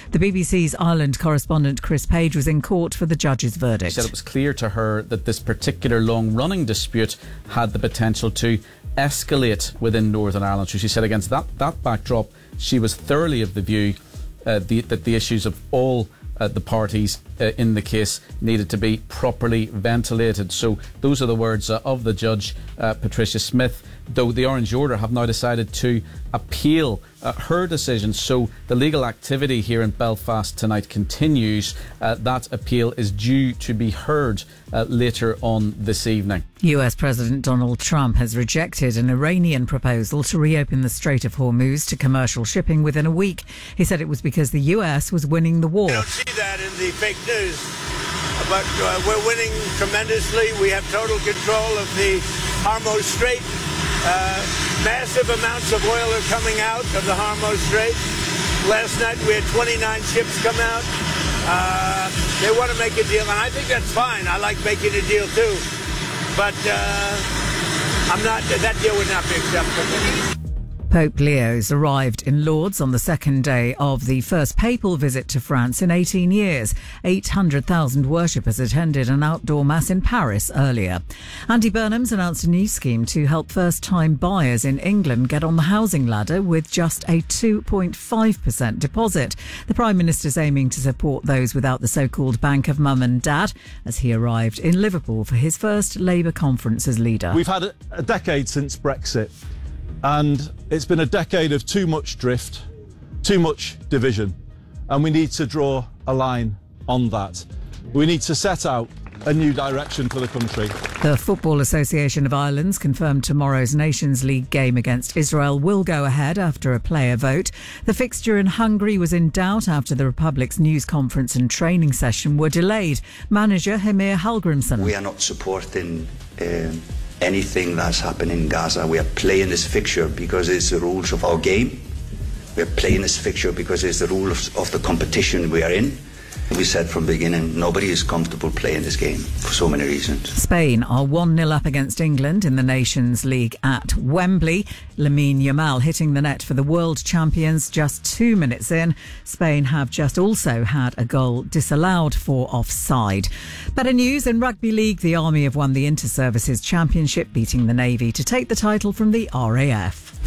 The BBC's Ireland correspondent Chris Page was in court for the judge's verdict. She said it was clear to her that this particular long-running dispute had the potential to escalate within Northern Ireland. So she said against that backdrop, she was thoroughly of the view that the issues of all the parties in the case needed to be properly ventilated. So those are the words of the judge, Patricia Smith, though the Orange Order have now decided to appeal her decision. So the legal activity here in Belfast tonight continues. That appeal is due to be heard later on this evening. US President Donald Trump has rejected an Iranian proposal to reopen the Strait of Hormuz to commercial shipping within a week. He said it was because the US was winning the war. I don't see that in the fake news, but we're winning tremendously. We have total control of the Hormuz Strait. Massive amounts of oil are coming out of the Hormuz Strait. Last night we had 29 ships come out. They want to make a deal, and I think that's fine. I like making a deal too. But that deal would not be acceptable. Pope Leo's arrived in Lourdes on the second day of the first papal visit to France in 18 years. 800,000 worshippers attended an outdoor mass in Paris earlier. Andy Burnham's announced a new scheme to help first-time buyers in England get on the housing ladder with just a 2.5% deposit. The Prime Minister's aiming to support those without the so-called bank of mum and dad as he arrived in Liverpool for his first Labour conference as leader. We've had a decade since Brexit. And it's been a decade of too much drift, too much division. And we need to draw a line on that. We need to set out a new direction for the country. The Football Association of Ireland's confirmed tomorrow's Nations League game against Israel will go ahead after a player vote. The fixture in Hungary was in doubt after the Republic's news conference and training session were delayed. Manager Heimir Hallgrímsson. We are not supporting anything that's happening in Gaza. We are playing this fixture because it's the rules of our game. We are playing this fixture because it's the rules of the competition we are in. We said from the beginning, nobody is comfortable playing this game for so many reasons. Spain are 1-0 up against England in the Nations League at Wembley. Lamine Yamal hitting the net for the world champions just 2 minutes in. Spain have just also had a goal disallowed for offside. Better news in Rugby League. The Army have won the Inter-Services Championship, beating the Navy to take the title from the RAF.